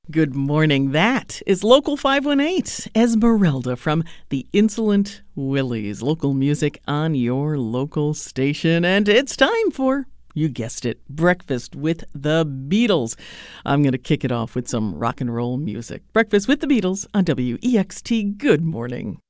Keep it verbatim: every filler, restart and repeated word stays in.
Good morning. That is Local five one eight, Esmeralda from the Insolent Willies. Local music on your local station. And it's time for, you guessed it, Breakfast with the Beatles. I'm going to kick it off with some rock and roll music. Breakfast with the Beatles on W E X T. Good morning.